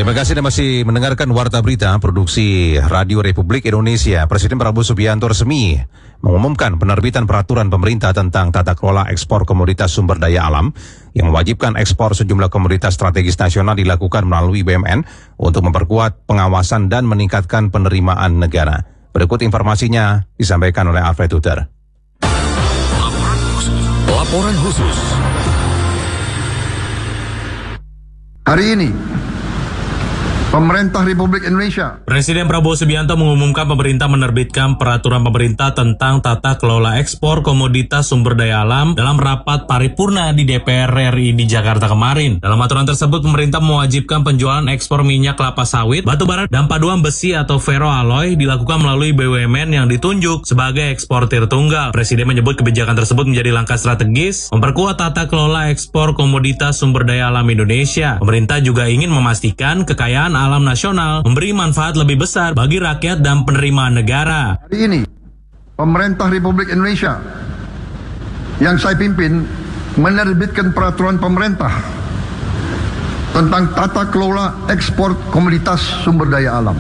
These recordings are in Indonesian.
Terima kasih Anda masih mendengarkan Warta Berita Produksi Radio Republik Indonesia. Presiden Prabowo Subianto resmi mengumumkan penerbitan peraturan pemerintah tentang tata kelola ekspor komoditas sumber daya alam yang mewajibkan ekspor sejumlah komoditas strategis nasional dilakukan melalui BUMN untuk memperkuat pengawasan dan meningkatkan penerimaan negara. Berikut informasinya disampaikan oleh Alfred Tuter. Laporan khusus. Hari ini, Pemerintah Republik Indonesia. Presiden Prabowo Subianto mengumumkan pemerintah menerbitkan peraturan pemerintah tentang tata kelola ekspor komoditas sumber daya alam dalam rapat paripurna di DPR RI di Jakarta kemarin. Dalam aturan tersebut, pemerintah mewajibkan penjualan ekspor minyak kelapa sawit, batu bara, dan paduan besi atau ferroalloy dilakukan melalui BUMN yang ditunjuk sebagai eksportir tunggal. Presiden menyebut kebijakan tersebut menjadi langkah strategis memperkuat tata kelola ekspor komoditas sumber daya alam Indonesia. Pemerintah juga ingin memastikan kekayaan alam nasional memberi manfaat lebih besar bagi rakyat dan penerimaan negara. Hari ini, Pemerintah Republik Indonesia yang saya pimpin menerbitkan peraturan pemerintah tentang tata kelola ekspor komoditas sumber daya alam.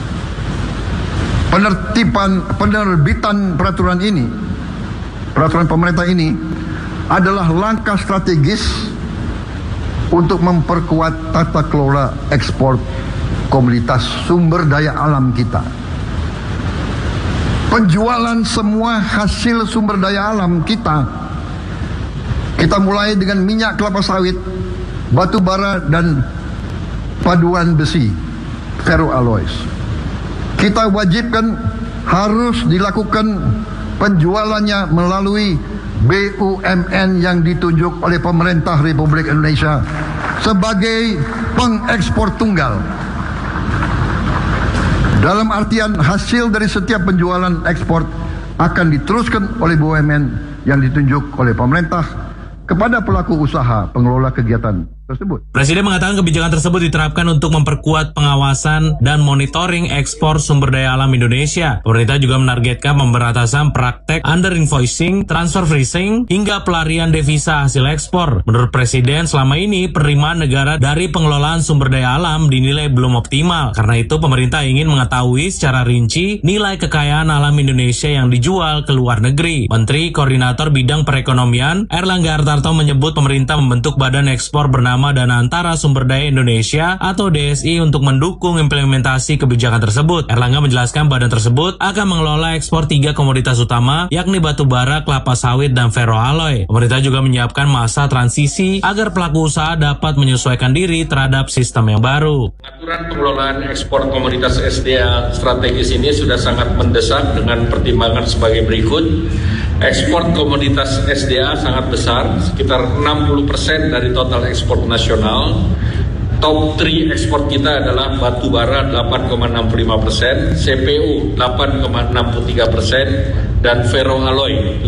Penerbitan peraturan pemerintah ini adalah langkah strategis untuk memperkuat tata kelola ekspor komoditas sumber daya alam kita. Penjualan semua hasil sumber daya alam kita mulai dengan minyak kelapa sawit, batu bara, dan paduan besi, ferroalloys. Kita wajibkan harus dilakukan penjualannya melalui BUMN yang ditunjuk oleh pemerintah Republik Indonesia sebagai pengekspor tunggal. Dalam artian hasil dari setiap penjualan ekspor akan diteruskan oleh BUMN yang ditunjuk oleh pemerintah kepada pelaku usaha pengelola kegiatan tersebut. Presiden mengatakan kebijakan tersebut diterapkan untuk memperkuat pengawasan dan monitoring ekspor sumber daya alam Indonesia. Pemerintah juga menargetkan pemberantasan praktek under invoicing, transfer pricing, hingga pelarian devisa hasil ekspor. Menurut Presiden, selama ini penerimaan negara dari pengelolaan sumber daya alam dinilai belum optimal. Karena itu, pemerintah ingin mengetahui secara rinci nilai kekayaan alam Indonesia yang dijual ke luar negeri. Menteri Koordinator Bidang Perekonomian Erlangga Hartarto menyebut pemerintah membentuk Badan Ekspor bernama Dana Antara Sumber Daya Indonesia atau DSI untuk mendukung implementasi kebijakan tersebut. Erlangga menjelaskan badan tersebut akan mengelola ekspor 3 komoditas utama, yakni batu bara, kelapa sawit, dan ferroalloy. Pemerintah juga menyiapkan masa transisi agar pelaku usaha dapat menyesuaikan diri terhadap sistem yang baru. Aturan pengelolaan ekspor komoditas SDA strategis ini sudah sangat mendesak dengan pertimbangan sebagai berikut. Ekspor komoditas SDA sangat besar, sekitar 60% dari total ekspor nasional. Top 3 ekspor kita adalah batu bara 8,65%, CPU 8,63%, dan ferroalloy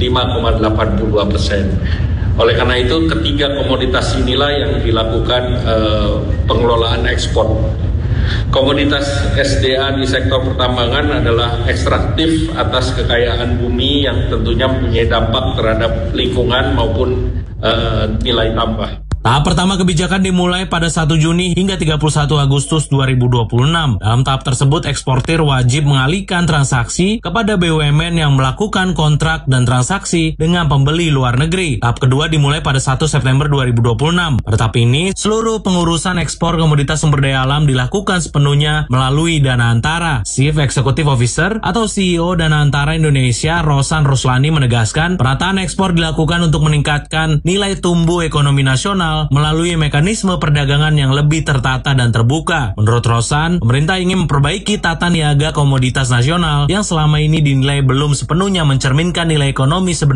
5,82%. Oleh karena itu, ketiga komoditas inilah yang dilakukan pengelolaan ekspor. Komoditas SDA di sektor pertambangan adalah ekstraktif atas kekayaan bumi yang tentunya mempunyai dampak terhadap lingkungan maupun nilai tambah. Tahap pertama kebijakan dimulai pada 1 Juni hingga 31 Agustus 2026. Dalam tahap tersebut, eksportir wajib mengalihkan transaksi kepada BUMN yang melakukan kontrak dan transaksi dengan pembeli luar negeri. Tahap kedua dimulai pada 1 September 2026. Pada tahap ini, seluruh pengurusan ekspor komoditas sumber daya alam dilakukan sepenuhnya melalui Dana Antara. Chief Executive Officer atau CEO Dana Antara Indonesia, Rosan Ruslani, menegaskan penataan ekspor dilakukan untuk meningkatkan nilai tumbuh ekonomi nasional melalui mekanisme perdagangan yang lebih tertata dan terbuka. Menurut Rosan, pemerintah ingin memperbaiki tata niaga komoditas nasional yang selama ini dinilai belum sepenuhnya mencerminkan nilai ekonomi sebenarnya